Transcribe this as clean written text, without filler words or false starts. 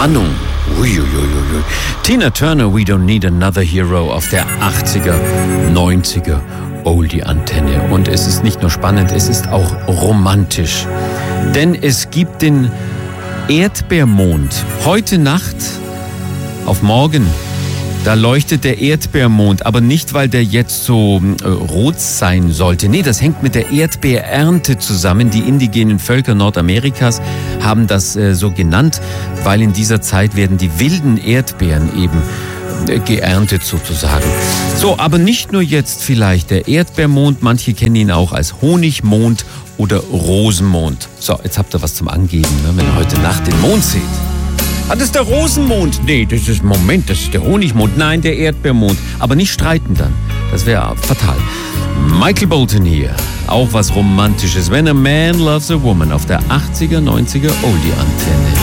Spannung. Uiuiuiui. Tina Turner, We Don't Need Another Hero auf der 80er, 90er Oldie-Antenne. Und es ist nicht nur spannend, es ist auch romantisch. Denn es gibt den Erdbeermond. Heute Nacht auf morgen, da leuchtet der Erdbeermond, aber nicht, weil der jetzt so rot sein sollte. Nee, das hängt mit der Erdbeerernte zusammen. Die indigenen Völker Nordamerikas haben das so genannt, weil in dieser Zeit werden die wilden Erdbeeren eben geerntet sozusagen. So, aber nicht nur jetzt vielleicht der Erdbeermond, manche kennen ihn auch als Honigmond oder Rosenmond. So, jetzt habt ihr was zum Angeben, ne, wenn ihr heute Nacht den Mond seht. Ah, das ist der Rosenmond. Nee, das ist der Honigmond. Nein, der Erdbeermond. Aber nicht streiten dann. Das wäre fatal. Michael Bolton hier. Auch was Romantisches. When a Man Loves a Woman auf der 80er, 90er Oldie-Antenne.